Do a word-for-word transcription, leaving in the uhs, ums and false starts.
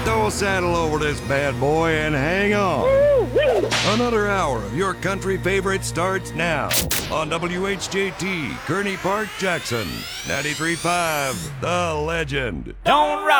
Throw a saddle over this bad boy and hang on. Another hour of your country favorite starts now on W H J T, Kearney Park, Jackson. ninety-three point five, The Legend. Don't rock.